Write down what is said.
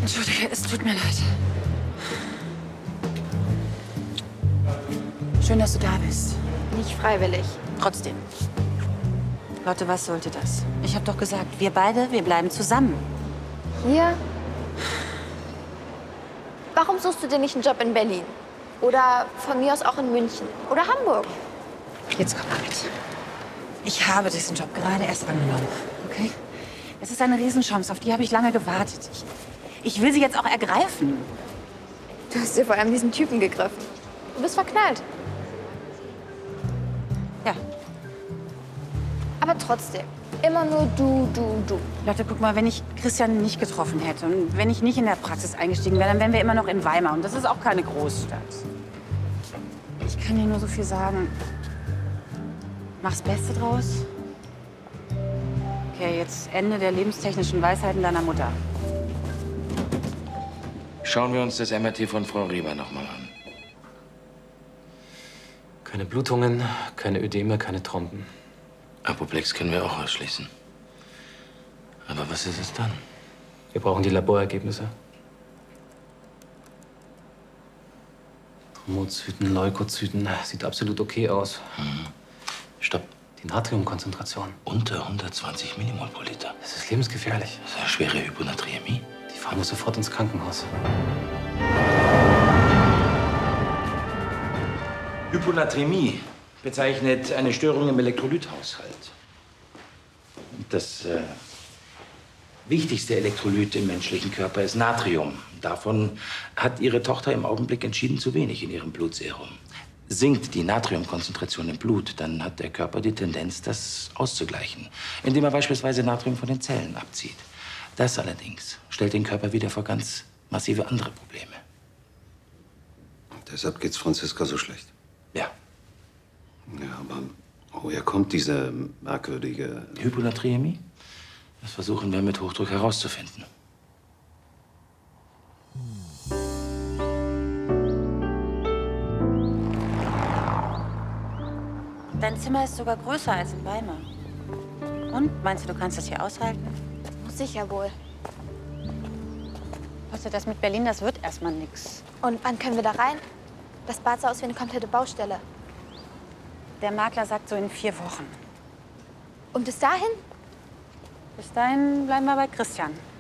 Entschuldige, es tut mir leid. Schön, dass du da bist. Nicht freiwillig. Trotzdem. Lotte, was sollte das? Ich habe doch gesagt, wir beide, wir bleiben zusammen. Hier? Warum suchst du dir nicht einen Job in Berlin? Oder von mir aus auch in München? Oder Hamburg? Jetzt komm mal mit. Ich habe diesen Job gerade erst angenommen, okay? Es ist eine Riesenchance, auf die habe ich lange gewartet. Ich will sie jetzt auch ergreifen. Du hast dir vor allem diesen Typen gegriffen. Du bist verknallt. Ja. Aber trotzdem, immer nur du, du, du. Lotte, guck mal, wenn ich Christian nicht getroffen hätte und wenn ich nicht in der Praxis eingestiegen wäre, dann wären wir immer noch in Weimar. Und das ist auch keine Großstadt. Ich kann dir nur so viel sagen. Mach's Beste draus. Okay, jetzt Ende der lebenstechnischen Weisheiten deiner Mutter. Schauen wir uns das MRT von Frau Reber noch mal an. Keine Blutungen, keine Ödeme, keine Trompen. Apoplex können wir auch ausschließen. Aber was ist es dann? Wir brauchen die Laborergebnisse. Thrombozyten, Leukozyten, sieht absolut okay aus. Stopp. Die Natriumkonzentration. Unter 120 Millimol pro Liter. Das ist lebensgefährlich. Das ist eine schwere Hyponaträmie. Die fahren muss sofort ins Krankenhaus. Hyponaträmie bezeichnet eine Störung im Elektrolythaushalt. Das wichtigste Elektrolyt im menschlichen Körper ist Natrium. Davon hat Ihre Tochter im Augenblick entschieden zu wenig in ihrem Blutserum. Sinkt die Natriumkonzentration im Blut, dann hat der Körper die Tendenz, das auszugleichen, indem er beispielsweise Natrium von den Zellen abzieht. Das allerdings stellt den Körper wieder vor ganz massive andere Probleme. Deshalb geht's Franziska so schlecht. Ja. Ja, aber woher kommt diese merkwürdige... Hyponaträmie? Das versuchen wir mit Hochdruck herauszufinden. Dein Zimmer ist sogar größer als in Weimar. Und? Meinst du, du kannst das hier aushalten? Muss ich ja wohl. Lotte, das mit Berlin, das wird erstmal nix. Und wann können wir da rein? Das Bad sah aus wie eine komplette Baustelle. Der Makler sagt so in 4 Wochen. Und bis dahin? Bis dahin bleiben wir bei Christian.